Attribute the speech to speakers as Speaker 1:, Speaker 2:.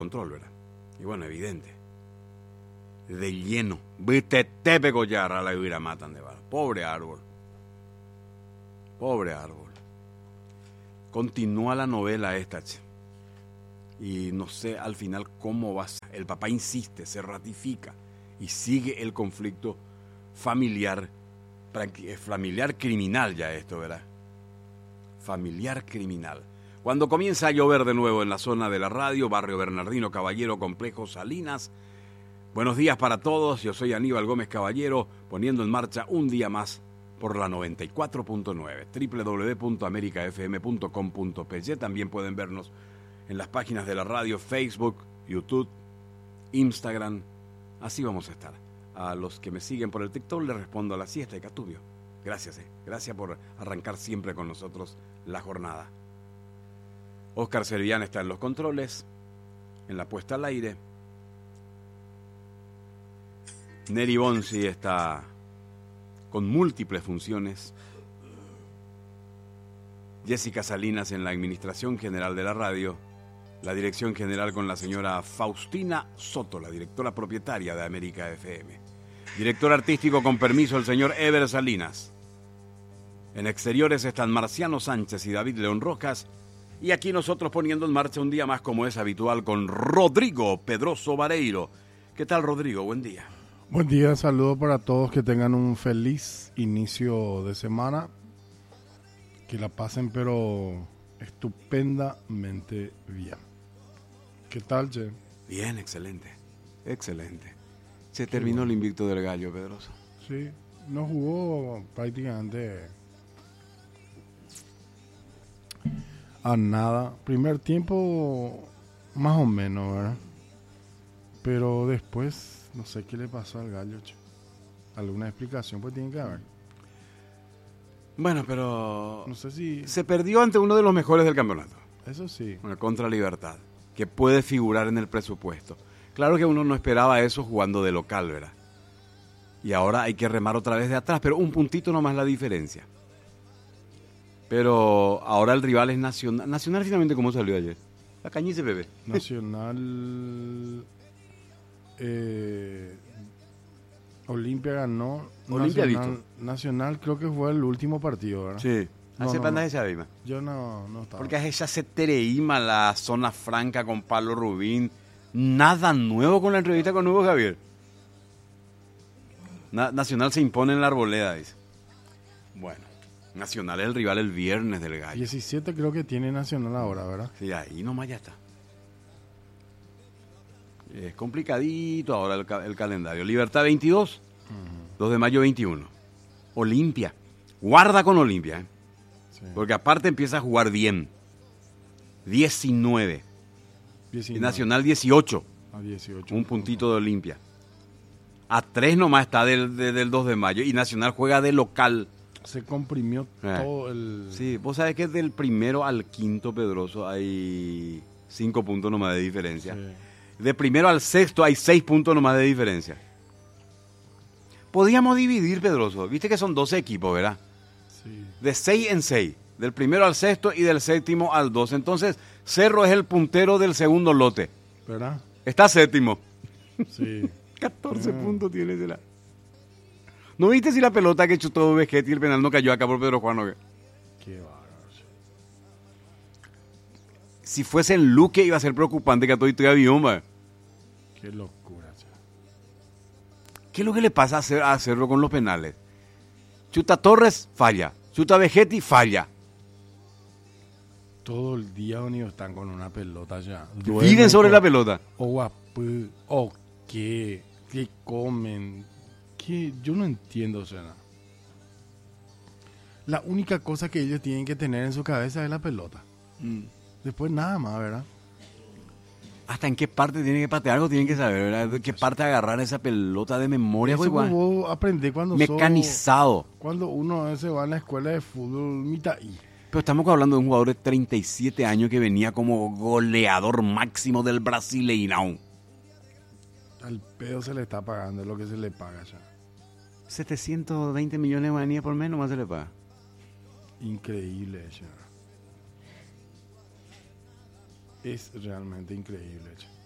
Speaker 1: control, ¿verdad? Y bueno, evidente. De lleno. Viste, te pegó ya a la huira matan de bala. Pobre árbol. Pobre árbol. Continúa la novela esta, che. Y no sé al final cómo va a ser. El papá insiste, se ratifica y sigue el conflicto familiar criminal ya esto, ¿verdad? Familiar criminal. Cuando comienza a llover de nuevo en la zona de la radio, Barrio Bernardino Caballero, Complejo Salinas. Buenos días para todos, yo soy Aníbal Gómez Caballero, poniendo en marcha un día más por la 94.9, www.americafm.com.py. También pueden vernos en las páginas de la radio, Facebook, YouTube, Instagram. Así vamos a estar. A los que me siguen por el TikTok les respondo a la siesta de Catubio. Gracias, gracias por arrancar siempre con nosotros la jornada. Oscar Servián está en los controles, en la puesta al aire. Neri Bonzi está con múltiples funciones. Jessica Salinas en la administración general de la radio. La dirección general con la señora Faustina Soto, la directora propietaria de América FM. Director artístico con permiso el señor Ever Salinas. En exteriores están Marciano Sánchez y David León Rojas. Y aquí nosotros poniendo en marcha un día más como es habitual con Rodrigo Pedroso Vareiro. ¿Qué tal, Rodrigo? Buen día.
Speaker 2: Buen día, saludos para todos, que tengan un feliz inicio de semana. Que la pasen pero estupendamente bien. ¿Qué tal, Che?
Speaker 1: Bien, excelente. Excelente. Se terminó el invicto del Gallo, Pedroso.
Speaker 2: Sí, no jugó prácticamente a nada. Primer tiempo, más o menos, ¿verdad? Pero después, no sé qué le pasó al Gallo, Che. ¿Alguna explicación? Pues tiene que haber.
Speaker 1: Bueno, pero
Speaker 2: no sé si
Speaker 1: se perdió ante uno de los mejores del campeonato.
Speaker 2: Eso sí.
Speaker 1: Contra Libertad, que puede figurar en el presupuesto. Claro que uno no esperaba eso jugando de local, ¿verdad? Y ahora hay que remar otra vez de atrás, pero un puntito nomás la diferencia. Pero ahora el rival es Nacional. ¿Nacional finalmente cómo salió ayer? La cañice, bebé.
Speaker 2: Nacional... Olimpia ganó.
Speaker 1: Olimpia
Speaker 2: Nacional creo que fue el último partido, ¿verdad?
Speaker 1: Sí. ¿Hace pandas de Chavima?
Speaker 2: Yo no estaba.
Speaker 1: Porque ella se tereíma la zona franca con Pablo Rubín. Nada nuevo con la entrevista con Hugo Javier. Nacional se impone en la Arboleda, dice. Bueno, Nacional es el rival el viernes del Gallo.
Speaker 2: 17 creo que tiene Nacional ahora, ¿verdad?
Speaker 1: Sí, ahí nomás ya está. Es complicadito ahora el calendario. Libertad 22, 2 de mayo 21. Olimpia. Guarda con Olimpia, sí. Porque aparte empieza a jugar bien. 19. Y Nacional 18.
Speaker 2: 18.
Speaker 1: Un puntito de Olimpia. A 3 nomás está del 2 de mayo. Y Nacional juega de local.
Speaker 2: Se comprimió todo el...
Speaker 1: Sí, vos sabés que del primero al quinto, Pedroso, hay 5 puntos nomás de diferencia. Sí. De primero al sexto hay 6 puntos nomás de diferencia. Podíamos dividir, Pedroso. Viste que son 12 equipos, ¿verdad?
Speaker 2: Sí.
Speaker 1: De 6 en 6. Del primero al sexto y del séptimo al 12. Entonces, Cerro es el puntero del segundo lote.
Speaker 2: ¿Verdad?
Speaker 1: Está séptimo.
Speaker 2: Sí.
Speaker 1: 14 puntos tiene ese. ¿No viste si la pelota que chutó Vegetti y el penal no cayó acá por Pedro Juan o qué?
Speaker 2: Qué bárbaro.
Speaker 1: Si fuese en Luque iba a ser preocupante que a todo y avión, va.
Speaker 2: Qué locura, che.
Speaker 1: ¿Qué es lo que le pasa a hacerlo con los penales? Chuta Torres, falla. Chuta Vegetti, falla.
Speaker 2: Todo el día unidos están con una pelota ya.
Speaker 1: Viven sobre la pelota.
Speaker 2: O guapú, o qué comen. Que yo no entiendo, o sea. La única cosa que ellos tienen que tener en su cabeza es la pelota. Después nada más, ¿verdad?
Speaker 1: Hasta en qué parte tienen que patear, algo tienen que saber, ¿verdad? ¿De qué parte agarrar esa pelota de memoria?
Speaker 2: Eso pues vos aprendés cuando
Speaker 1: mecanizado.
Speaker 2: Cuando uno se va a la escuela de fútbol mitad y.
Speaker 1: Pero estamos hablando de un jugador de 37 años que venía como goleador máximo del Brasileirão.
Speaker 2: Al pedo se le está pagando lo que se le paga ya.
Speaker 1: 720 millones de guaraníes por mes nomás se le paga.
Speaker 2: Increíble, ya. Es realmente increíble, ya.